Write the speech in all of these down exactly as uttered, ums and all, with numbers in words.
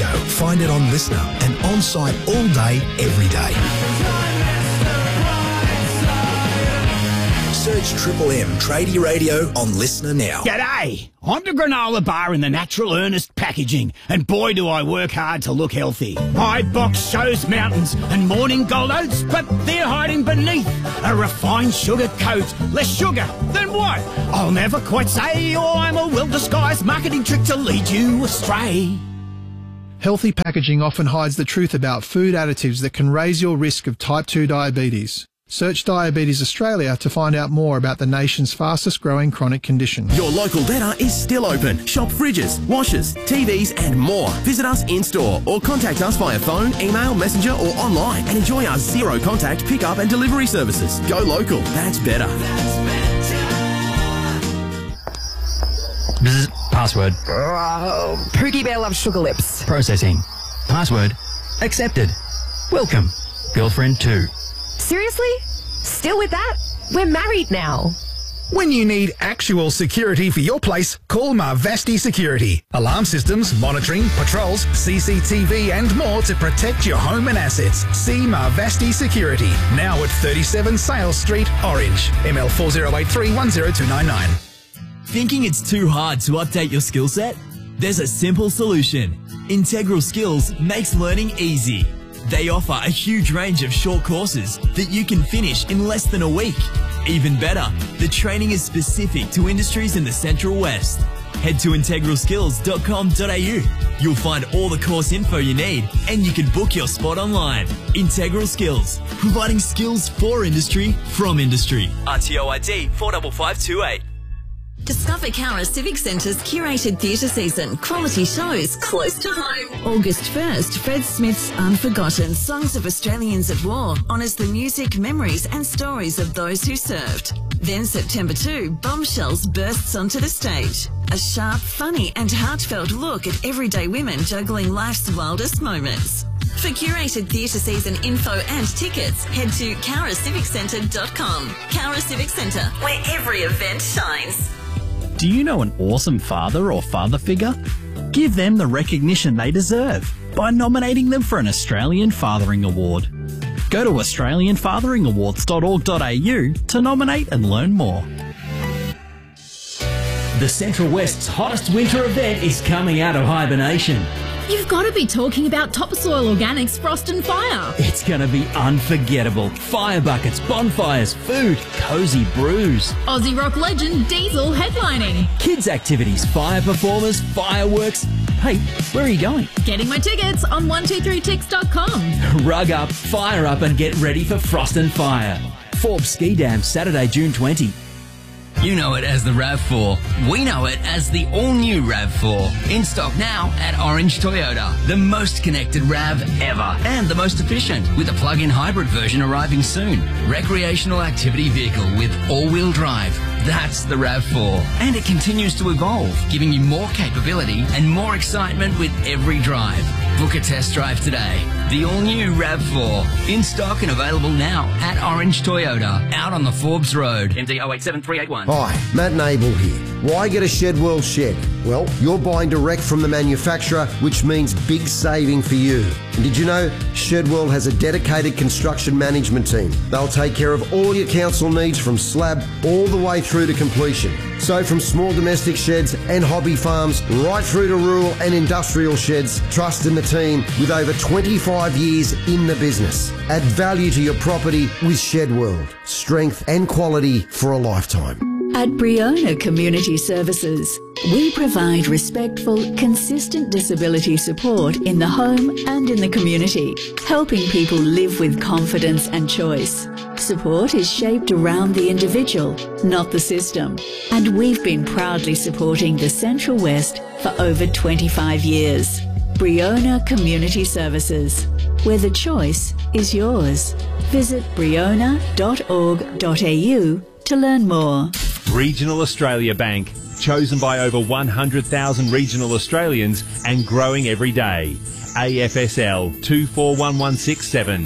Radio. Find it on Listener and on-site all day, every day. Search Triple M Tradie Radio on Listener now. G'day! I'm the granola bar in the natural earnest packaging, and boy do I work hard to look healthy. My box shows mountains and morning gold oats, but they're hiding beneath a refined sugar coat. Less sugar than what? I'll never quite say, or I'm a well-disguised marketing trick to lead you astray. Healthy packaging often hides the truth about food additives that can raise your risk of type two diabetes. Search Diabetes Australia to find out more about the nation's fastest growing chronic condition. Your local depot is still open. Shop fridges, washers, T Vs and more. Visit us in-store or contact us via phone, email, messenger or online and enjoy our zero contact pick-up and delivery services. Go local. That's better. That's better. Bzz, password. Uh, Pookie Bear loves sugar lips. Processing. Password. Accepted. Welcome. Girlfriend two. Seriously? Still with that? We're married now. When you need actual security for your place, call Marvasti Security. Alarm systems, monitoring, patrols, C C T V and more to protect your home and assets. See Marvasti Security, now at thirty-seven Sales Street, Orange. M L four zero eight three one zero two nine nine. Thinking it's too hard to update your skill set? There's a simple solution. Integral Skills makes learning easy. They offer a huge range of short courses that you can finish in less than a week. Even better, the training is specific to industries in the Central West. Head to integral skills dot com dot a u. You'll find all the course info you need and you can book your spot online. Integral Skills, providing skills for industry from industry. R T O I D four five five two eight. Discover Cowra Civic Centre's curated theatre season. Quality shows close to home. August first, Fred Smith's Unforgotten Songs of Australians at War honours the music, memories and stories of those who served. Then September second, Bombshells bursts onto the stage. A sharp, funny and heartfelt look at everyday women juggling life's wildest moments. For curated theatre season info and tickets, head to cowra civic centre dot com. Cowra Civic Centre, where every event shines. Do you know an awesome father or father figure? Give them the recognition they deserve by nominating them for an Australian Fathering Award. Go to australian fathering awards dot org dot a u to nominate and learn more. The Central West's hottest winter event is coming out of hibernation. You've got to be talking about Topsoil Organics Frost and Fire. It's going to be unforgettable. Fire buckets, bonfires, food, cosy brews. Aussie rock legend Diesel headlining. Kids activities, fire performers, fireworks. Hey, where are you going? Getting my tickets on one two three tix dot com. Rug up, fire up and get ready for Frost and Fire. Forbes Ski Dam, Saturday, June twentieth. You know it as the RAV four. We know it as the all-new RAV four. In stock now at Orange Toyota. The most connected RAV ever. And the most efficient, with a plug-in hybrid version arriving soon. Recreational activity vehicle with all-wheel drive. That's the RAV four. And it continues to evolve, giving you more capability and more excitement with every drive. Book a test drive today. The all-new RAV four. In stock and available now at Orange Toyota. Out on the Forbes Road. M D zero eight seven three eight one. Hi, Matt Nable here. Why get a Shed World shed? Well, you're buying direct from the manufacturer, which means big saving for you. And did you know Shed World has a dedicated construction management team? They'll take care of all your council needs from slab all the way through to completion. So from small domestic sheds and hobby farms right through to rural and industrial sheds, trust in the team with over twenty-five years in the business. Add value to your property with Shed World. Strength and quality for a lifetime. At Briona Community Services, we provide respectful, consistent disability support in the home and in the community, helping people live with confidence and choice. Support is shaped around the individual, not the system, and we've been proudly supporting the Central West for over twenty-five years. Briona Community Services, where the choice is yours. Visit briona dot org dot a u to learn more. Regional Australia Bank, chosen by over one hundred thousand regional Australians and growing every day. A F S L two four one one six seven.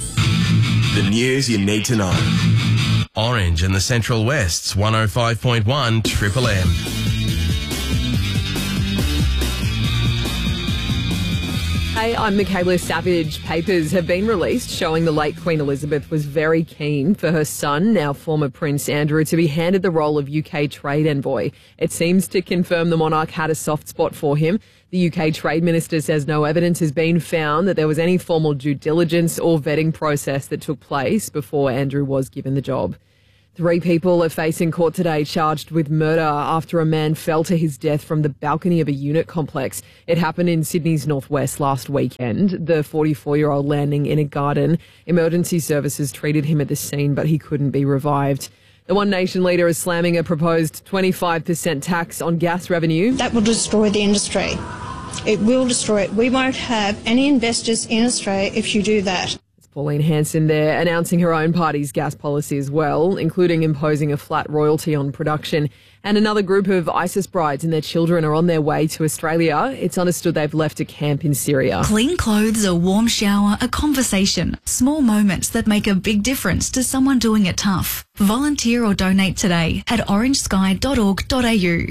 The news you need to know. Orange and the Central West's one oh five point one Triple M. Hey, I'm Michaela Savage. Papers have been released showing the late Queen Elizabeth was very keen for her son, now former Prince Andrew, to be handed the role of U K trade envoy. It seems to confirm the monarch had a soft spot for him. The U K Trade Minister says no evidence has been found that there was any formal due diligence or vetting process that took place before Andrew was given the job. Three people are facing court today charged with murder after a man fell to his death from the balcony of a unit complex. It happened in Sydney's northwest last weekend. The forty-four-year-old landing in a garden. Emergency services treated him at the scene, but he couldn't be revived. The One Nation leader is slamming a proposed twenty-five percent tax on gas revenue. That will destroy the industry. It will destroy it. We won't have any investors in Australia if you do that. Pauline Hanson there announcing her own party's gas policy as well, including imposing a flat royalty on production. And another group of ISIS brides and their children are on their way to Australia. It's understood they've left a camp in Syria. Clean clothes, a warm shower, a conversation. Small moments that make a big difference to someone doing it tough. Volunteer or donate today at orange sky dot org dot a u.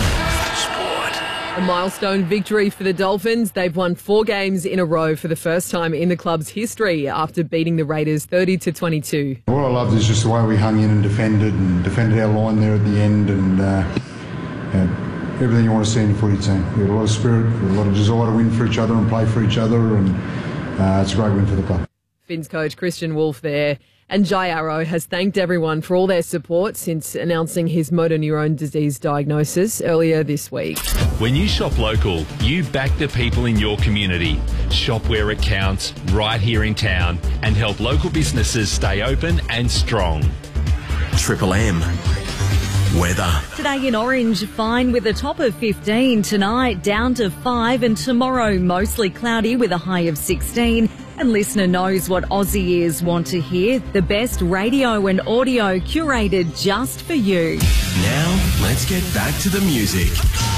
A milestone victory for the Dolphins. They've won four games in a row for the first time in the club's history after beating the Raiders thirty to twenty-two. What I loved is just the way we hung in and defended and defended our line there at the end, and uh, yeah, everything you want to see in a footy team. We had a lot of spirit, we had a lot of desire to win for each other and play for each other, and uh, it's a great win for the club. Finns coach Christian Wolf there. And Jai Arrow has thanked everyone for all their support since announcing his motor neurone disease diagnosis earlier this week. When you shop local, you back the people in your community. Shop where it counts, right here in town, and help local businesses stay open and strong. Triple M. Weather. Today in Orange, fine with a top of fifteen. Tonight, down to five. And tomorrow, mostly cloudy with a high of sixteen. And listener knows what Aussie ears want to hear. The best radio and audio curated just for you. Now, let's get back to the music.